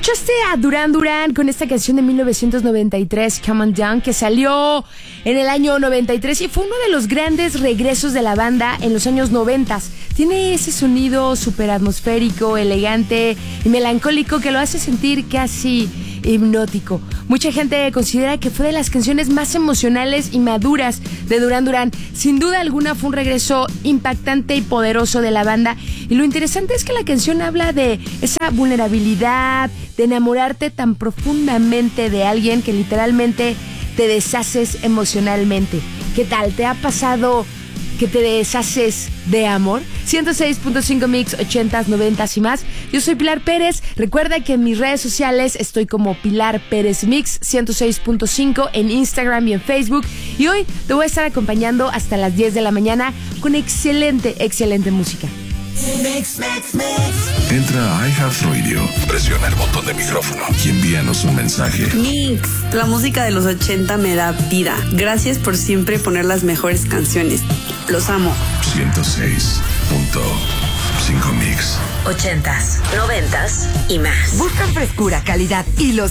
Escuchaste a Duran Duran con esta canción de 1993, Come On Down, que salió en el año 93 y fue uno de los grandes regresos de la banda en los años 90. Tiene ese sonido súper atmosférico, elegante y melancólico que lo hace sentir casi hipnótico. Mucha gente considera que fue de las canciones más emocionales y maduras de Duran Duran. Sin duda alguna fue un regreso impactante y poderoso de la banda. Y lo interesante es que la canción habla de esa vulnerabilidad, de enamorarte tan profundamente de alguien que literalmente te deshaces emocionalmente. ¿Qué tal? ¿Te ha pasado que te deshaces de amor? 106.5 Mix, 80s, 90s y más. Yo soy Pilar Pérez. Recuerda que en mis redes sociales estoy como Pilar Pérez Mix 106.5 en Instagram y en Facebook. Y hoy te voy a estar acompañando hasta las 10 de la mañana con excelente música. Mix. Entra a iHeartRadio, presiona el botón de micrófono y envíanos un mensaje. Mix, la música de los 80 me da vida. Gracias por siempre poner las mejores canciones. Los amo. 106.5 Mix. 80s, 90s y más. Buscan frescura, calidad y los